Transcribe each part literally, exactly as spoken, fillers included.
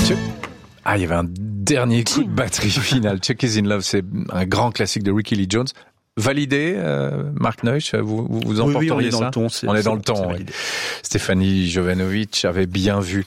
Ah, il y avait un dernier coup de batterie final. Chuck is in Love, c'est un grand classique de Ricky Lee Jones. Validé, euh, Mark Neusch, vous, vous, vous emporteriez oui, oui, on est ça dans le ton. C'est, on est c'est dans bon, le ton. oui. Stéphanie Jovanovic avait bien vu.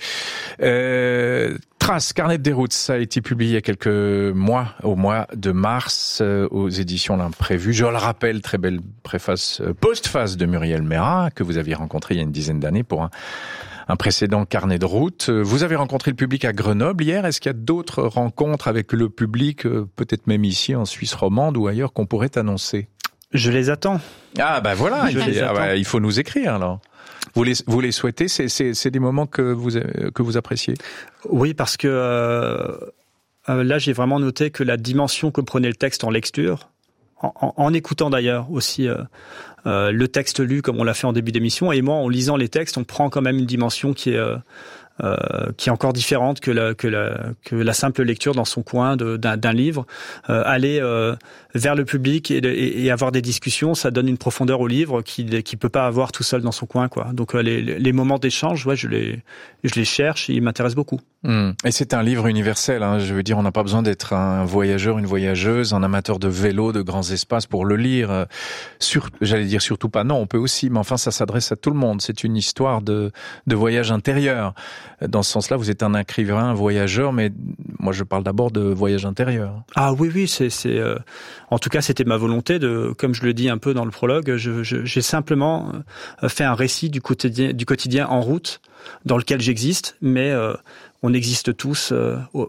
Euh, Trace, carnet de déroute, ça a été publié il y a quelques mois, au mois de mars, euh, aux éditions L'Imprévu. Je le rappelle, très belle préface, euh, postface de Muriel Mérat, que vous aviez rencontré il y a une dizaine d'années pour un un précédent carnet de route. Vous avez rencontré le public à Grenoble hier. Est-ce qu'il y a d'autres rencontres avec le public, peut-être même ici en Suisse romande ou ailleurs, qu'on pourrait annoncer ? Je les attends. Ah ben voilà, Je il, les ah attends. bah, il faut nous écrire alors. Vous les, vous les souhaitez, c'est, c'est, c'est des moments que vous, que vous appréciez ? Oui, parce que euh, là, j'ai vraiment noté que la dimension que prenait le texte en lecture, en, en, en écoutant d'ailleurs aussi euh, euh, le texte lu comme on l'a fait en début d'émission, et moi, en lisant les textes, on prend quand même une dimension qui est... Euh, Euh, qui est encore différente que la, que la, que la simple lecture dans son coin de, d'un, d'un livre. Euh, aller euh, vers le public et, et, et avoir des discussions, ça donne une profondeur au livre qu'il qui peut pas avoir tout seul dans son coin, quoi. Donc euh, les, les moments d'échange, ouais, je les, je les cherche et ils m'intéressent beaucoup. Mmh. Et c'est un livre universel, hein. Je veux dire, on n'a pas besoin d'être un voyageur, une voyageuse, un amateur de vélo, de grands espaces pour le lire. Sur, j'allais dire surtout pas, non, on peut aussi, mais enfin ça s'adresse à tout le monde. C'est une histoire de, de voyage intérieur. Dans ce sens-là, vous êtes un écrivain, un voyageur, mais moi je parle d'abord de voyage intérieur. Ah oui, oui, c'est, c'est euh, en tout cas c'était ma volonté de, comme je le dis un peu dans le prologue, je, je, j'ai simplement fait un récit du quotidien, du quotidien en route, dans lequel j'existe, mais euh, on existe tous euh, au,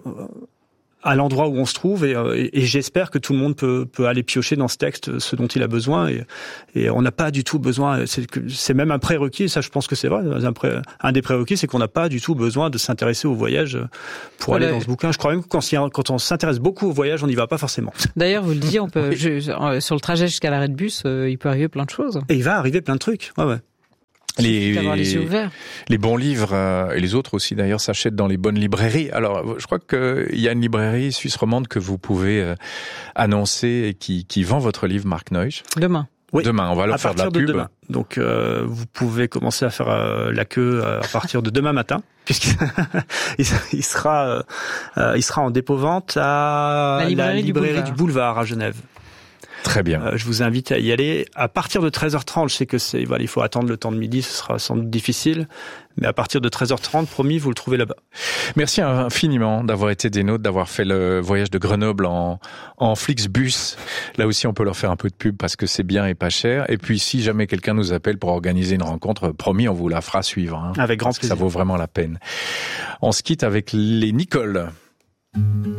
à l'endroit où on se trouve, et, et, et j'espère que tout le monde peut, peut aller piocher dans ce texte ce dont il a besoin, et, et on n'a pas du tout besoin, c'est, c'est même un prérequis, ça je pense que c'est vrai, un, pré, un des prérequis c'est qu'on n'a pas du tout besoin de s'intéresser au voyage pour voilà. aller dans ce bouquin. Je crois même que quand, quand on s'intéresse beaucoup au voyage, on n'y va pas forcément. D'ailleurs, vous le disiez, on peut, oui. je, sur le trajet jusqu'à l'arrêt de bus, euh, il peut arriver plein de choses. Et il va arriver plein de trucs, ouais ouais. Les, d'avoir les yeux ouverts. Les bons livres, euh, et les autres aussi d'ailleurs, s'achètent dans les bonnes librairies. Alors, je crois qu'il y a une librairie suisse romande que vous pouvez euh, annoncer et qui, qui vend votre livre, Mark Neusch. Demain. Oui, demain, on va leur à faire de la partir pub. De demain. Donc, euh, vous pouvez commencer à faire euh, la queue euh, à partir de demain matin, puisqu'il il sera, euh, il sera en dépôt-vente à la librairie, la librairie du, boulevard. du Boulevard à Genève. Très bien. Euh, je vous invite à y aller à partir de treize heures trente. Je sais que c'est, voilà, il faut attendre le temps de midi, ce sera sans doute difficile, mais à partir de treize heures trente, promis, vous le trouvez là-bas. Merci infiniment d'avoir été des nôtres, d'avoir fait le voyage de Grenoble en, en Flixbus. Là aussi, on peut leur faire un peu de pub parce que c'est bien et pas cher. Et puis, si jamais quelqu'un nous appelle pour organiser une rencontre, promis, on vous la fera suivre. Hein, avec grand plaisir. Ça vaut vraiment la peine. On se quitte avec les Nicole.